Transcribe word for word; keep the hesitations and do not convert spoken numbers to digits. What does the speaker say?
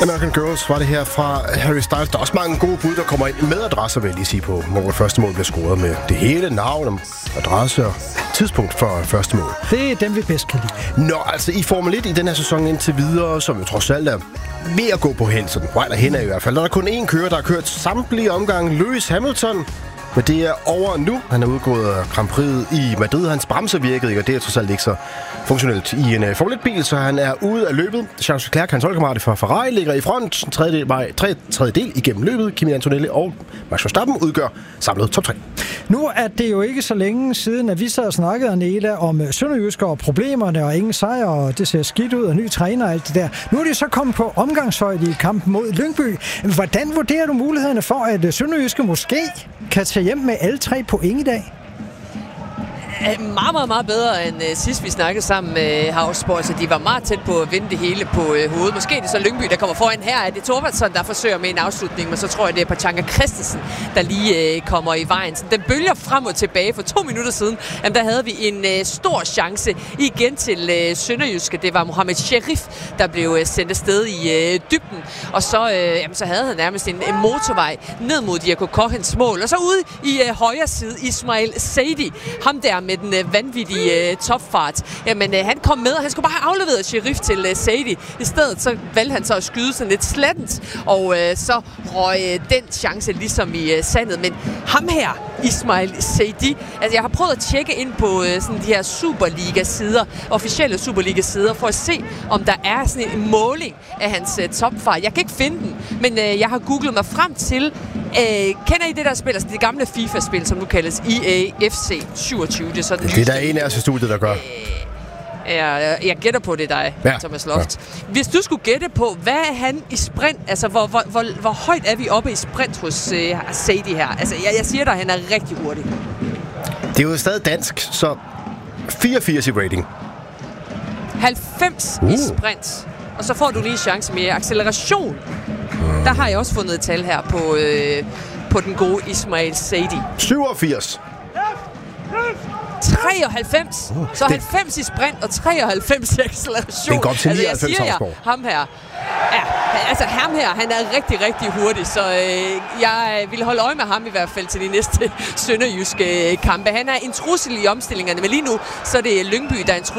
American Girls var det her fra Harry Styles. Der er også mange gode bud, der kommer ind med adresser, vil jeg lige sige på, hvor det første mål bliver scoret med det hele navn, adresse og tidspunkt for første mål. Det er dem, vi bedst kan lide. Nå, altså i Formel et i den her sæson indtil videre, som jo trods alt er ved at gå på hen, sådan, eller hen i hvert fald. Der er kun én kører, der har kørt samtlige omgange, Lewis Hamilton. Men det er over nu. Han er udgået af Grand Prix i Madrid. Hans bremser virkede ikke, og det er trods alt ikke så funktionelt i en uh, Formel et-bil, så han er ude af løbet. Charles Leclerc, hans holdkammerat fra Ferrari, ligger i front. Tredje, vej, tre, tredje del igennem løbet. Kimi Antonelli og Max Verstappen udgør samlet top tre. Nu er det jo ikke så længe siden, at vi sad og snakkede, Anela, om Sønderjysker og problemerne og ingen sejr, og det ser skidt ud, og ny træner og alt det der. Nu er de så kommet på omgangshøjde i kampen mod Lyngby. Hvordan vurderer du mulighederne for, at Sønderjyske måske kan tage hjem med alle tre point i dag? Meget, meget, meget bedre end uh, sidst vi snakkede sammen med uh, Havsborg, så de var meget tæt på at vinde det hele på uh, hovedet. Måske er det så Lyngby, der kommer foran her. Er det Thorvaldsson, der forsøger med en afslutning, men så tror jeg, det er Pachanka Christensen, der lige uh, kommer i vejen. Så den bølger frem og tilbage. For to minutter siden, jamen, der havde vi en uh, stor chance igen til uh, Sønderjyske. Det var Mohamed Sherif, der blev uh, sendt afsted i uh, dybden. Og så, uh, jamen, så havde han nærmest en, en motorvej ned mod Diego Cochens mål. Og så ude i uh, højre side, Ismail Saidi. Ham der med den øh, vanvittige øh, topfart. Jamen, øh, han kom med, og han skulle bare have afleveret Sherif til øh, Saidi. I stedet så valgte han så at skyde sådan lidt slattent, og øh, så røg øh, den chance ligesom i øh, sandet. Men ham her, Ismail Saidi, altså jeg har prøvet at tjekke ind på øh, sådan de her Superliga-sider, officielle Superliga-sider, for at se, om der er sådan en måling af hans øh, topfart. Jeg kan ikke finde den, men øh, jeg har googlet mig frem til, øh, kender I det der spil, altså det gamle FIFA-spil, som nu kaldes E A F C syvogtyve? Det er sådan, det er der en af os i studiet, der gør. Øh, jeg, jeg gætter på det dig, ja. Thomas Loft. Ja. Hvis du skulle gætte på, hvad er han i sprint, altså hvor, hvor, hvor, hvor højt er vi oppe i sprint hos øh, Saidi her? Altså jeg, jeg siger dig, han er rigtig hurtig. Det er jo stadig dansk, så fireogfirs i rating. halvfems uh. i sprint. Og så får du lige en chance mere. Acceleration. Uh. Der har jeg også fundet et tal her på, øh, på den gode Ismail Saidi. syvogfirs. treoghalvfems. Uh, så halvfems i sprint og treoghalvfems i acceleration. Det går til altså, jeg siger jer, ham her. Ja, altså ham her, han er rigtig, rigtig hurtig, så øh, jeg vil holde øje med ham i hvert fald til de næste sønderjyske kampe. Han er en trussel i omstillingerne, men lige nu, så er det Lyngby, der er en trussel.